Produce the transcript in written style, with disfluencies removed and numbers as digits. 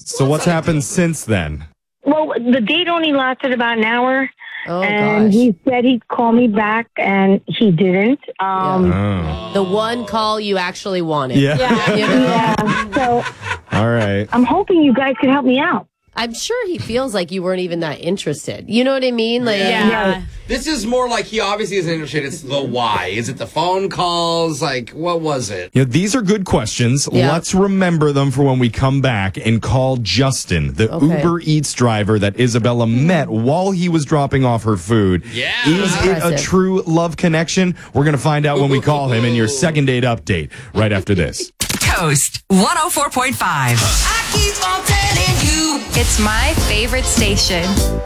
So what's happened since then? Well, the date only lasted about an hour. Oh, And gosh. he said he'd call me back, and he didn't. The one call you actually wanted. Yeah. You know? Yeah, so All right. I'm hoping you guys can help me out. I'm sure he feels like you weren't even that interested. You know what I mean? Like, Yeah. This is more like he obviously isn't interested. It's the why. Is it the phone calls? Like, what was it? You know, these are good questions. Yeah. Let's remember them for when we come back and call Justin, the Okay. Uber Eats driver that Isabella met while he was dropping off her food. Yeah. Is it a Impressive. true love connection? We're going to find out when we call him in your second date update right after this. Coast 104.5. I keep on telling you. It's my favorite station.